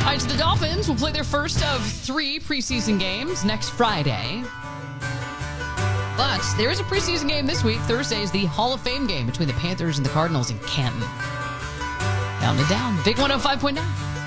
right, so the Dolphins will play their first of 3 preseason games next Friday. But there is a preseason game this week. Thursday is the Hall of Fame game between the Panthers and the Cardinals in Canton. Down to down. Big 105.9.